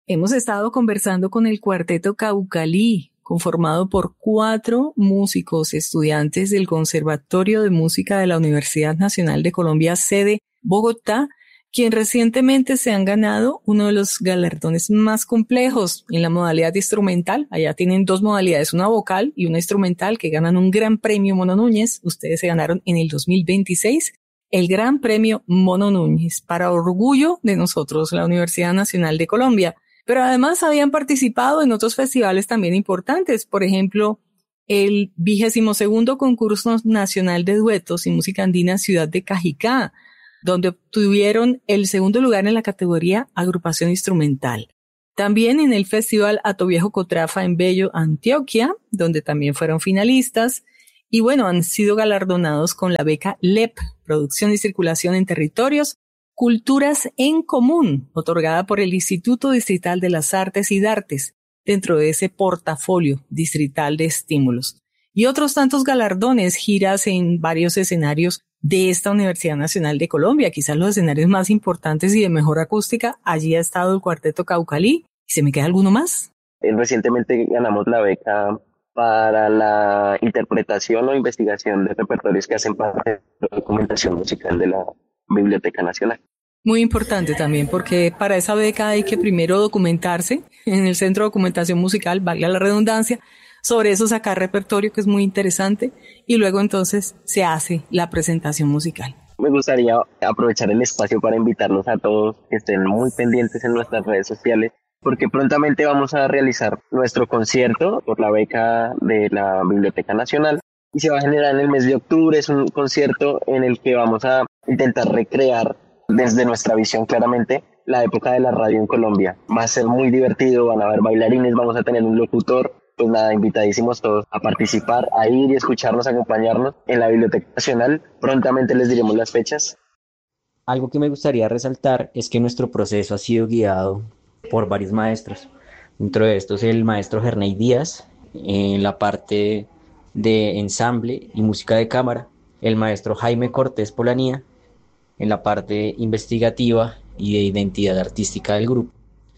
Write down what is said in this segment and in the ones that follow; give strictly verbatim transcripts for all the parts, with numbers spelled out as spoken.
Hemos estado conversando con el Cuarteto Caucalí, conformado por cuatro músicos estudiantes del Conservatorio de Música de la Universidad Nacional de Colombia, sede Bogotá, quien recientemente se han ganado uno de los galardones más complejos en la modalidad instrumental. Allá tienen dos modalidades, una vocal y una instrumental, que ganan un gran premio Mono Núñez. Ustedes se ganaron en el dos mil veintiséis el gran premio Mono Núñez, para orgullo de nosotros, la Universidad Nacional de Colombia. Pero además habían participado en otros festivales también importantes, por ejemplo, el vigésimo segundo Concurso Nacional de Duetos y Música Andina Ciudad de Cajicá, donde obtuvieron el segundo lugar en la categoría Agrupación Instrumental. También en el Festival Atoviejo Cotrafa en Bello, Antioquia, donde también fueron finalistas. Y bueno, han sido galardonados con la beca L E P, Producción y Circulación en Territorios, Culturas en Común, otorgada por el Instituto Distrital de las Artes y Dartes, dentro de ese portafolio distrital de estímulos. Y otros tantos galardones, giras en varios escenarios de esta Universidad Nacional de Colombia, quizás los escenarios más importantes y de mejor acústica. Allí ha estado el Cuarteto Caucalí. ¿Y se me queda alguno más? Recientemente ganamos la beca para la interpretación o investigación de repertorios que hacen parte de la documentación musical de la Biblioteca Nacional. Muy importante también, porque para esa beca hay que primero documentarse en el Centro de Documentación Musical, valga la redundancia, sobre eso sacar repertorio, que es muy interesante, y luego entonces se hace la presentación musical. Me gustaría aprovechar el espacio para invitarlos a todos que estén muy pendientes en nuestras redes sociales, porque prontamente vamos a realizar nuestro concierto por la beca de la Biblioteca Nacional y se va a generar en el mes de octubre. Es un concierto en el que vamos a intentar recrear desde nuestra visión claramente la época de la radio en Colombia. Va a ser muy divertido, van a haber bailarines, vamos a tener un locutor. Pues nada, invitadísimos todos a participar, a ir y escucharnos, acompañarnos en la Biblioteca Nacional. Prontamente les diremos las fechas. Algo que me gustaría resaltar es que nuestro proceso ha sido guiado por varios maestros. Dentro de estos el maestro Gerney Díaz en la parte de ensamble y música de cámara, el maestro Jaime Cortés Polanía en la parte investigativa y de identidad artística del grupo,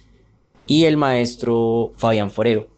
y el maestro Fabián Forero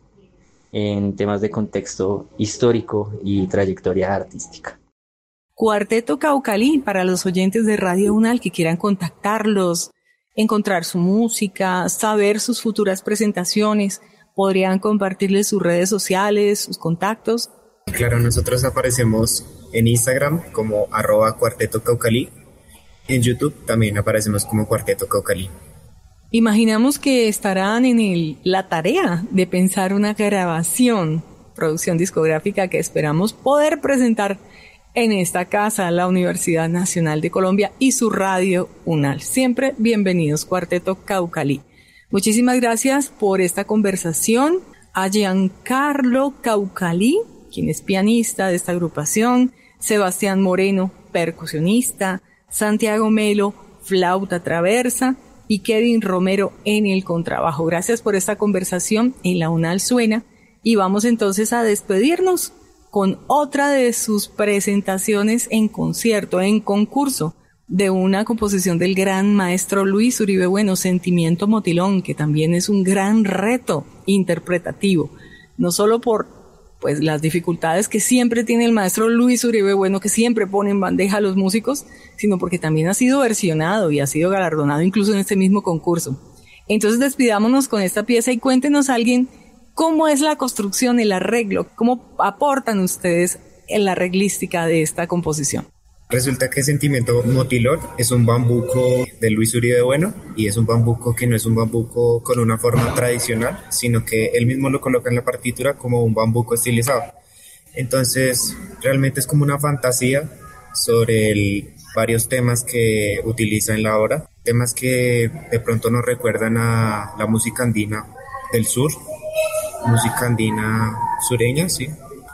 en temas de contexto histórico y trayectoria artística. Cuarteto Caucalí, para los oyentes de Radio UNAL que quieran contactarlos, encontrar su música, saber sus futuras presentaciones, podrían compartirles sus redes sociales, sus contactos. Claro, nosotros aparecemos en Instagram como arroba Cuarteto Caucalí. En YouTube también aparecemos como Cuarteto Caucalí. Imaginamos que estarán en el, la tarea de pensar una grabación, producción discográfica que esperamos poder presentar en esta casa, la Universidad Nacional de Colombia y su Radio UNAL. Siempre bienvenidos, Cuarteto Caucalí. Muchísimas gracias por esta conversación a Giancarlo Caucalí, quien es pianista de esta agrupación, Sebastián Moreno, percusionista, Santiago Melo, flauta traversa, y Kevin Romero en el contrabajo. Gracias por esta conversación en La UNAL Suena, y vamos entonces a despedirnos con otra de sus presentaciones en concierto, en concurso, de una composición del gran maestro Luis Uribe Bueno, Sentimiento Motilón, que también es un gran reto interpretativo, no solo por pues las dificultades que siempre tiene el maestro Luis Uribe Bueno, que siempre pone en bandeja a los músicos, sino porque también ha sido versionado y ha sido galardonado incluso en este mismo concurso. Entonces despidámonos con esta pieza y cuéntenos a alguien cómo es la construcción, el arreglo, cómo aportan ustedes en la arreglística de esta composición. Resulta que Sentimiento Motilón es un bambuco de Luis Uribe Bueno, y es un bambuco que no es un bambuco con una forma tradicional, sino que él mismo lo coloca en la partitura como un bambuco estilizado. Entonces realmente es como una fantasía sobre el, varios temas que utiliza en la obra, temas que de pronto nos recuerdan a la música andina del sur, música andina sureña, sí.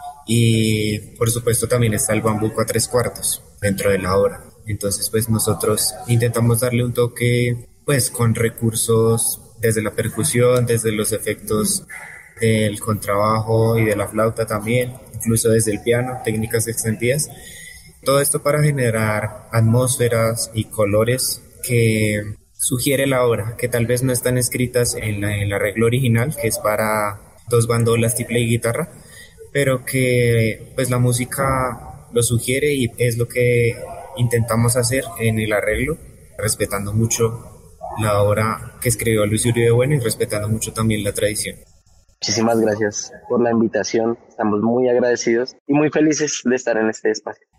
Y por supuesto también está el bambuco a tres cuartos dentro de la obra. Entonces pues nosotros intentamos darle un toque pues con recursos desde la percusión, desde los efectos del contrabajo y de la flauta también, incluso desde el piano, técnicas extendidas. Todo esto para generar atmósferas y colores que sugiere la obra, que tal vez no están escritas en, la, en el arreglo original, que es para dos bandolas, tiple y guitarra, pero que pues la música lo sugiere y es lo que intentamos hacer en el arreglo, respetando mucho la obra que escribió Luis Uribe Bueno y respetando mucho también la tradición. Muchísimas gracias por la invitación, estamos muy agradecidos y muy felices de estar en este espacio.